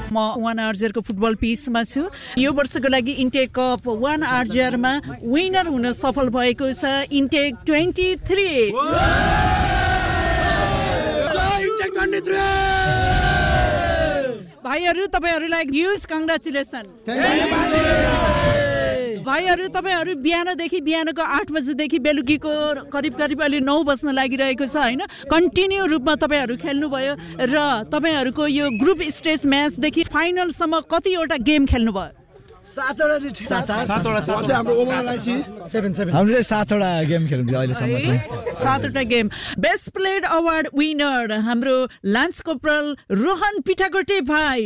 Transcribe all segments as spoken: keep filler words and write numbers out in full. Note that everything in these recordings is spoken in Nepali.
म वान आर्जरको फुटबल पिचमा छु। यो वर्षको लागि इन्टेक कप वान आर्जरमा विनर हुन सफल भएको छ इन्टेक ट्वेन्टी थ्री। भाइहरू तपाईँहरूलाई ह्युज कङ्ग्रेचुलेसन। भाइहरू तपाईँहरू बिहानदेखि बिहानको आठ बजेदेखि बेलुकीको करिब करिब अहिले नौ बज्न लागिरहेको छ होइन, कन्टिन्यू रूपमा तपाईँहरू खेल्नुभयो र तपाईँहरूको यो ग्रुप स्टेज म्याचदेखि फाइनलसम्म कतिवटा गेम खेल्नुभयो? हामीले सातवटा गेम खेल्नु अहिलेसम्म चाहिँ सातवटा game. Best played award winner हाम्रो लान्स कोपरल रोहन पिठाकोटे भाइ।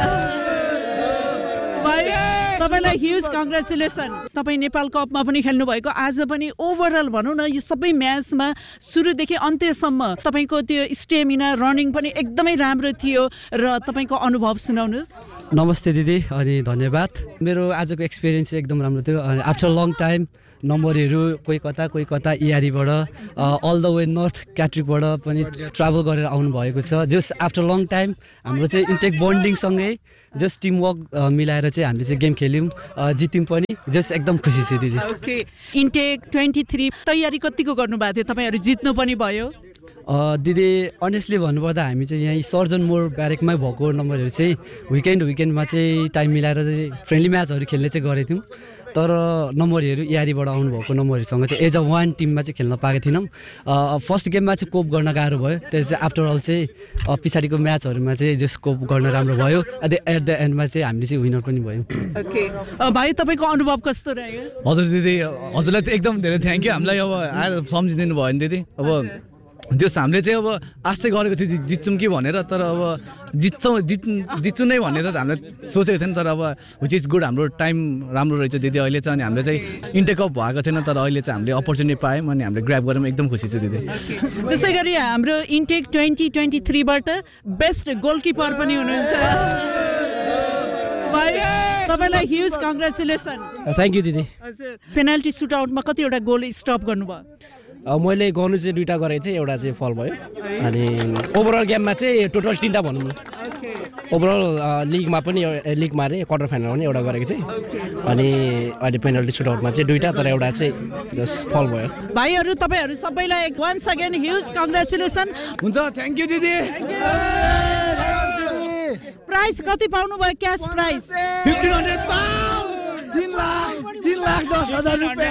तपाईँलाई ह्युज कङ्ग्रेचुलेसन। तपाईँ नेपाल कपमा पनि खेल्नु भएको, आज पनि ओभरअल भनौँ न यो सबै म्याचमा सुरुदेखि अन्त्यसम्म तपाईँको त्यो स्टेमिना रनिङ पनि एकदमै राम्रो थियो र तपाईँको अनुभव सुनाउनुहोस्। नमस्ते दिदी अनि धन्यवाद। मेरो आजको एक्सपिरियन्स एकदम राम्रो थियो। अनि आफ्टर लङ टाइम नम्बरहरू कोही कता कोही कता इआरईबाट अल द वे नर्थ क्याट्रिकबाट पनि ट्राभल गरेर आउनु भएको छ। जस आफ्टर लङ टाइम हाम्रो चाहिँ इन्टेक बन्डिङसँगै जस टिमवर्क मिलाएर चाहिँ हामीले चाहिँ गेम खेल्यौँ, जित्यौँ पनि। जस एकदम खुसी छु दिदी। ओके, इन्टेक ट्वेन्टी थ्री तयारी कतिको गर्नुभएको थियो? तपाईँहरू जित्नु पनि भयो। दिदी अनेस्टली भन्नुपर्दा हामी चाहिँ यहाँ सर्जन मोर ब्यारेकमै भएको नम्बरहरू चाहिँ विकेन्ड विकेन्डमा चाहिँ टाइम मिलाएर चाहिँ फ्रेन्डली म्याचहरू खेल्ने चाहिँ गरेको थियौँ। तर नम्बरहरू इआरईबाट आउनुभएको नम्बरहरूसँग चाहिँ एज अ वान टिममा चाहिँ खेल्न पाएको थिएनौँ। फर्स्ट गेममा चाहिँ कोप गर्न गाह्रो भयो, त्यो चाहिँ आफ्टर अल चाहिँ पछाडिको म्याचहरूमा चाहिँ जस कोप गर्न राम्रो भयो। एट द एन्डमा चाहिँ हामीले चाहिँ विनर पनि भयौँ। ओके भाइ, तपाईँको अनुभव कस्तो रह्यो? हजुर दिदी, हजुरलाई चाहिँ एकदम धेरै थ्याङ्क यू। हामीलाई अब आएर सम्झिदिनु भयो नि दिदी। अब त्यो हामीले चाहिँ अब आश चाहिँ गरेको थियो जित्छौँ कि भनेर, तर अब जित्छौँ जित् जित्छु नै भनेर त हामीले सोचेको थिएन। तर अब विच इज गुड, हाम्रो टाइम राम्रो रहेछ दिदी अहिले चाहिँ। अनि हामीले चाहिँ इन्टेक कप भएको थिएन, तर अहिले चाहिँ हामीले अपर्च्युनिटी पायौँ अनि हामीले ग्र्याब गरेर एकदम खुसी छु दिदी। त्यसै गरी हाम्रो intake twenty twenty थ्रीबाट best goalkeeper पनि हुनुहुन्छ। तपाईँलाई ह्युज कङ्ग्रेचुलेसन। थ्याङ्क यू दिदी। हजुर, पेनाल्टी सुटआउटमा कतिवटा गोल स्टप गर्नुभयो? मैले गर्नु चाहिँ दुईवटा गरेको थिएँ, एउटा चाहिँ फल भयो। अनि ओभरअल गेममा चाहिँ टोटल तिनवटा भनौँ न। ओभरअल लिगमा पनि लिगमा अरे क्वार्टर फाइनलमा पनि एउटा गरेको थिएँ। अनि अहिले पेनल्टी सुटआउटमा चाहिँ दुईवटा, तर एउटा चाहिँ जस फल भयो। भाइहरू तपाईँहरू सबैलाई वान्स अगेन ह्युज कङ्ग्रेचुलेसन। हुन्छ, थ्याङ्क यू दिदी। प्राइज कति पाउनु भयो? Cash price fifteen hundred pound, तीन लाख तीन लाख दस हजार रुपियाँ।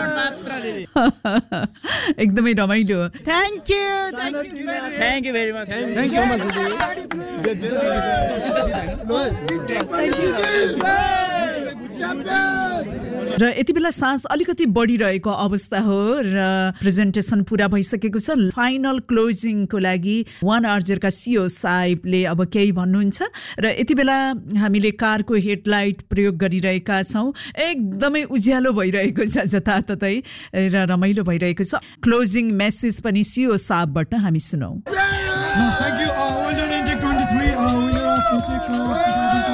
एकदमै रमाइलो। Thank you thank you very much. Thank you so much दिदी। र यति बेला सास अलिकति बढिरहेको अवस्था हो र प्रेजेन्टेसन पुरा भइसकेको छ। फाइनल क्लोजिङको लागि वान आर्जरका सिओ साहेबले अब केही भन्नुहुन्छ र यति बेला हामीले कारको हेडलाइट प्रयोग गरिरहेका छौँ। एकदमै उज्यालो भइरहेको छ जताततै र रमाइलो भइरहेको छ। क्लोजिङ मेसेज पनि सिओ साहबबाट हामी सुनौँ। Thank you, uh, winner Intek twenty-three, uh, winner of Intek uh,